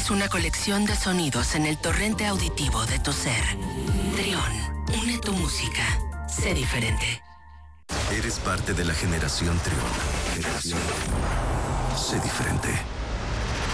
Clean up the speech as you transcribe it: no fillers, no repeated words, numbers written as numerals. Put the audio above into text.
Es una colección de sonidos en el torrente auditivo de tu ser. Trión, une tu música. Sé diferente. Eres parte de la generación Trión. Sé diferente.